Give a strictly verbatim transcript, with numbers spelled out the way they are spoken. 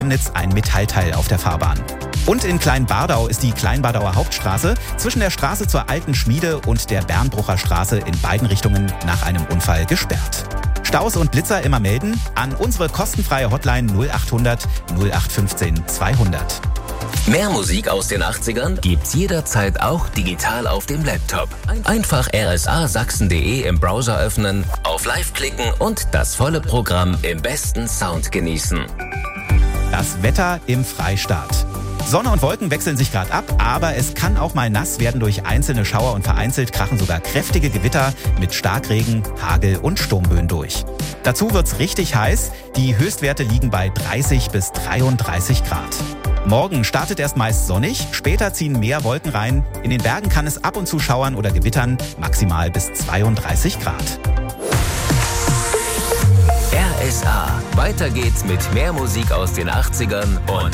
Chemnitz ein Metallteil auf der Fahrbahn. Und in Kleinbardau ist die Kleinbardauer Hauptstraße zwischen der Straße zur Alten Schmiede und der Bernbrucher Straße in beiden Richtungen nach einem Unfall gesperrt. Staus und Blitzer immer melden an unsere kostenfreie Hotline null achthundert null acht fünfzehn zweihundert. Mehr Musik aus den achtzigern gibt's jederzeit auch digital auf dem Laptop. Einfach r s a sachsen punkt d e im Browser öffnen, auf Live klicken und das volle Programm im besten Sound genießen. Das Wetter im Freistaat. Sonne und Wolken wechseln sich gerade ab, aber es kann auch mal nass werden durch einzelne Schauer und vereinzelt krachen sogar kräftige Gewitter mit Starkregen, Hagel und Sturmböen durch. Dazu wird's richtig heiß. Die Höchstwerte liegen bei dreißig bis dreiunddreißig Grad. Morgen startet erst meist sonnig, später ziehen mehr Wolken rein. In den Bergen kann es ab und zu schauern oder gewittern, maximal bis zweiunddreißig Grad. R S A. Weiter geht's mit mehr Musik aus den achtzigern und